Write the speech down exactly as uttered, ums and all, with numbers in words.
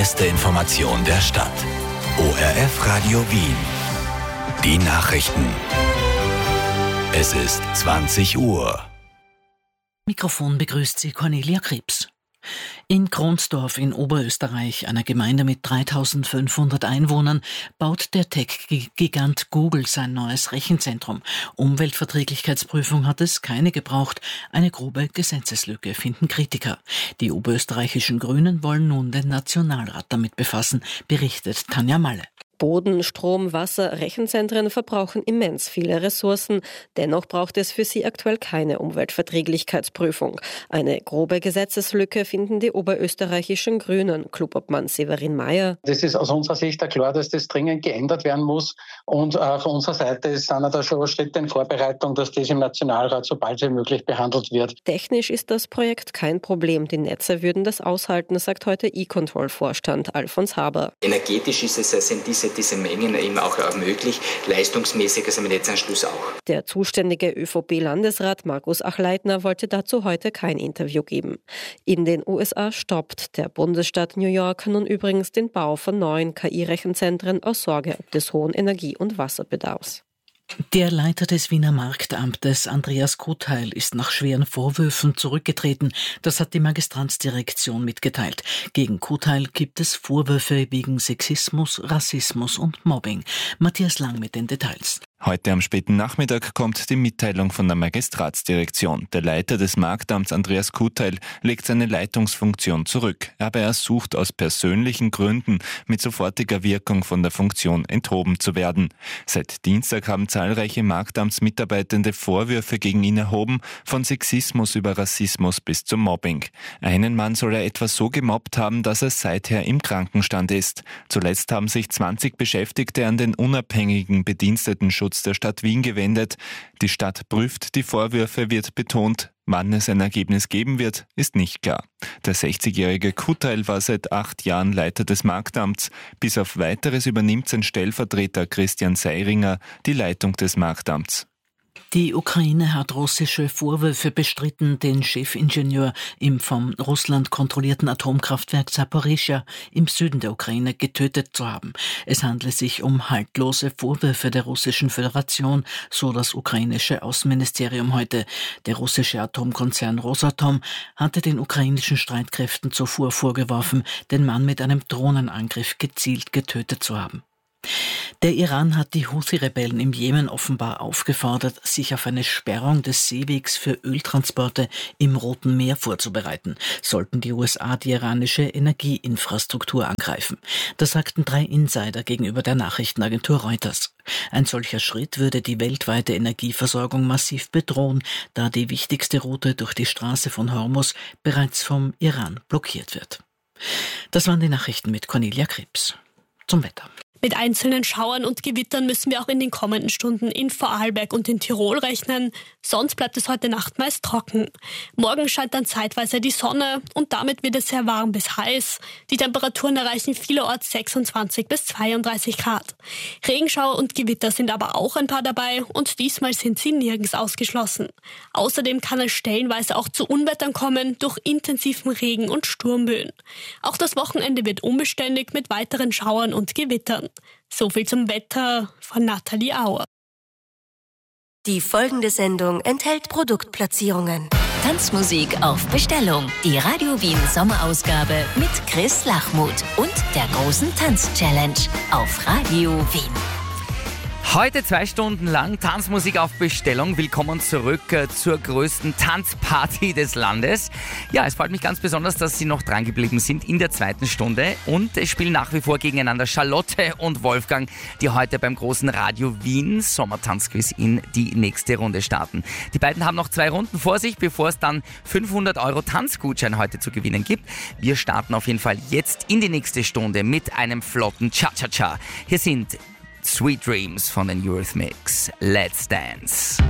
beste Information der Stadt. O R F Radio Wien. Die Nachrichten. Es ist zwanzig Uhr. Mikrofon begrüßt Sie Cornelia Krebs. In Kronsdorf in Oberösterreich, einer Gemeinde mit dreitausendfünfhundert Einwohnern, baut der Tech-Gigant Google sein neues Rechenzentrum. Umweltverträglichkeitsprüfung hat es keine gebraucht. Eine grobe Gesetzeslücke, finden Kritiker. Die oberösterreichischen Grünen wollen nun den Nationalrat damit befassen, berichtet Tanja Malle. Boden, Strom, Wasser, Rechenzentren verbrauchen immens viele Ressourcen. Dennoch braucht es für sie aktuell keine Umweltverträglichkeitsprüfung. Eine grobe Gesetzeslücke finden die oberösterreichischen Grünen. Clubobmann Severin Mayer. Das ist aus unserer Sicht ja klar, dass das dringend geändert werden muss. Und äh, von unserer Seite sind da schon Schritte in Vorbereitung, dass das im Nationalrat so bald wie möglich behandelt wird. Technisch ist das Projekt kein Problem. Die Netze würden das aushalten, sagt heute E-Control-Vorstand Alfons Haber. Energetisch ist es, sind diese diese Mengen eben auch möglich, leistungsmäßig, also mit Netzanschluss auch. Der zuständige ÖVP-Landesrat Markus Achleitner wollte dazu heute kein Interview geben. In den U S A stoppt der Bundesstaat New York nun übrigens den Bau von neuen K I-Rechenzentren aus Sorge des hohen Energie- und Wasserbedarfs. Der Leiter des Wiener Marktamtes, Andreas Kutheil, ist nach schweren Vorwürfen zurückgetreten. Das hat die Magistratsdirektion mitgeteilt. Gegen Kutheil gibt es Vorwürfe wegen Sexismus, Rassismus und Mobbing. Matthias Lang mit den Details. Heute am späten Nachmittag kommt die Mitteilung von der Magistratsdirektion. Der Leiter des Marktamts, Andreas Kutheil, legt seine Leitungsfunktion zurück. Aber er sucht aus persönlichen Gründen mit sofortiger Wirkung von der Funktion enthoben zu werden. Seit Dienstag haben zahlreiche Marktamtsmitarbeitende Vorwürfe gegen ihn erhoben, von Sexismus über Rassismus bis zum Mobbing. Einen Mann soll er etwa so gemobbt haben, dass er seither im Krankenstand ist. Zuletzt haben sich zwanzig Beschäftigte an den unabhängigen Bedienstetenschutz der Stadt Wien gewendet. Die Stadt prüft die Vorwürfe, wird betont. Wann es ein Ergebnis geben wird, ist nicht klar. Der sechzigjährige Kutheil war seit acht Jahren Leiter des Marktamts. Bis auf Weiteres übernimmt sein Stellvertreter Christian Seiringer die Leitung des Marktamts. Die Ukraine hat russische Vorwürfe bestritten, den Chefingenieur im von Russland kontrollierten Atomkraftwerk Zaporizhzhia im Süden der Ukraine getötet zu haben. Es handle sich um haltlose Vorwürfe der Russischen Föderation, so das ukrainische Außenministerium heute. Der russische Atomkonzern Rosatom hatte den ukrainischen Streitkräften zuvor vorgeworfen, den Mann mit einem Drohnenangriff gezielt getötet zu haben. Der Iran hat die Houthi-Rebellen im Jemen offenbar aufgefordert, sich auf eine Sperrung des Seewegs für Öltransporte im Roten Meer vorzubereiten, sollten die U S A die iranische Energieinfrastruktur angreifen. Das sagten drei Insider gegenüber der Nachrichtenagentur Reuters. Ein solcher Schritt würde die weltweite Energieversorgung massiv bedrohen, da die wichtigste Route durch die Straße von Hormuz bereits vom Iran blockiert wird. Das waren die Nachrichten mit Cornelia Krebs. Zum Wetter. Mit einzelnen Schauern und Gewittern müssen wir auch in den kommenden Stunden in Vorarlberg und in Tirol rechnen. Sonst bleibt es heute Nacht meist trocken. Morgen scheint dann zeitweise die Sonne und damit wird es sehr warm bis heiß. Die Temperaturen erreichen vielerorts sechsundzwanzig bis zweiunddreißig Grad. Regenschauer und Gewitter sind aber auch ein paar dabei und diesmal sind sie nirgends ausgeschlossen. Außerdem kann es stellenweise auch zu Unwettern kommen durch intensiven Regen und Sturmböen. Auch das Wochenende wird unbeständig mit weiteren Schauern und Gewittern. So viel zum Wetter von Nathalie Auer. Die folgende Sendung enthält Produktplatzierungen. Tanzmusik auf Bestellung. Die Radio Wien Sommerausgabe mit Chris Lachmuth und der großen Tanz-Challenge auf Radio Wien. Heute zwei Stunden lang Tanzmusik auf Bestellung. Willkommen zurück äh, zur größten Tanzparty des Landes. Ja, es freut mich ganz besonders, dass Sie noch dran geblieben sind in der zweiten Stunde. Und es spielen nach wie vor gegeneinander Charlotte und Wolfgang, die heute beim großen Radio Wien Sommertanzquiz in die nächste Runde starten. Die beiden haben noch zwei Runden vor sich, bevor es dann fünfhundert Euro Tanzgutschein heute zu gewinnen gibt. Wir starten auf jeden Fall jetzt in die nächste Stunde mit einem flotten Cha-Cha-Cha. Hier sind Sweet Dreams von den Eurythmics. Let's Dance.